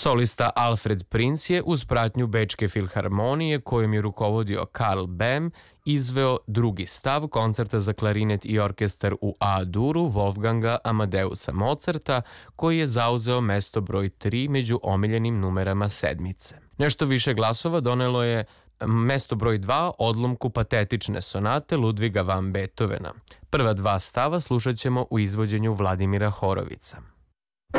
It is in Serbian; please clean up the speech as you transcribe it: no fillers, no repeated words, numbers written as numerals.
Solista Alfred Prinz je uz pratnju Bečke filharmonije kojom je rukovodio Karl Bem izveo drugi stav koncerta za klarinet i orkestar u A-duru Wolfganga Amadeusa Mozarta, koji je zauzeo mesto broj 3 među omiljenim numerama sedmice. Nešto više glasova donelo je mesto broj 2 odlomku patetične sonate Ludviga van Beethovena. Prva dva stava slušat ćemo u izvođenju Vladimira Horovica.